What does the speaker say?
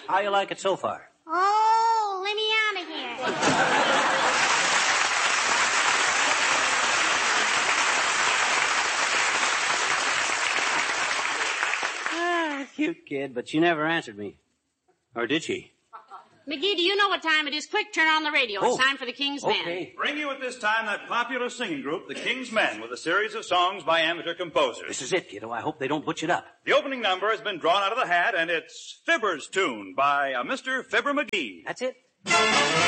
How you like it so far? Oh, let me out of here. Cute kid, but she never answered me. Or did she? McGee, do you know what time it is? Quick, turn on the radio. It's time for the King's Men. Okay. Bring you at this time that popular singing group, the King's Men, with a series of songs by amateur composers. This is it, kiddo. I hope they don't butch it up. The opening number has been drawn out of the hat, and it's Fibber's Tune by Mr. Fibber McGee. That's it?